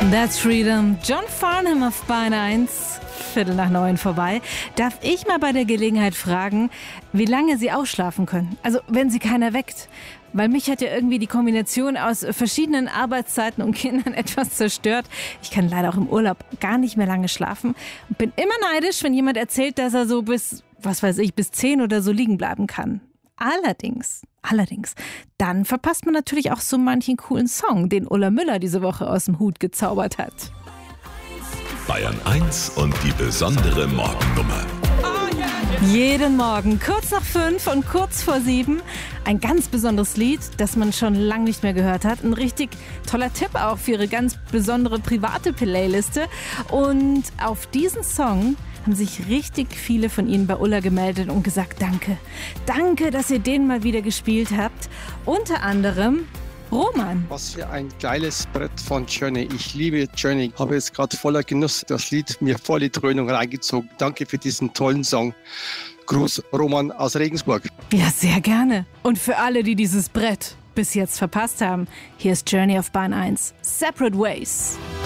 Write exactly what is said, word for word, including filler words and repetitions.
That's Freedom. John Farnham auf Bahn eins. Viertel nach neun vorbei. Darf ich mal bei der Gelegenheit fragen, wie lange Sie ausschlafen können? Also, wenn Sie keiner weckt. Weil mich hat ja irgendwie die Kombination aus verschiedenen Arbeitszeiten und Kindern etwas zerstört. Ich kann leider auch im Urlaub gar nicht mehr lange schlafen. Und bin immer neidisch, wenn jemand erzählt, dass er so bis, was weiß ich, bis zehn oder so liegen bleiben kann. Allerdings, allerdings, dann verpasst man natürlich auch so manchen coolen Song, den Ulla Müller diese Woche aus dem Hut gezaubert hat. Bayern eins und die besondere Morgennummer. Jeden Morgen kurz nach fünf und kurz vor sieben ein ganz besonderes Lied, das man schon lange nicht mehr gehört hat. Ein richtig toller Tipp auch für Ihre ganz besondere private Playliste. Und auf diesen Song haben sich richtig viele von Ihnen bei Ulla gemeldet und gesagt, danke. Danke, dass ihr den mal wieder gespielt habt. Unter anderem Roman. Was für ein geiles Brett von Journey. Ich liebe Journey. Habe jetzt gerade voller Genuss das Lied mir voll in die Dröhnung reingezogen. Danke für diesen tollen Song. Gruß, Roman aus Regensburg. Ja, sehr gerne. Und für alle, die dieses Brett bis jetzt verpasst haben, hier ist Journey auf Bahn eins. Separate Ways.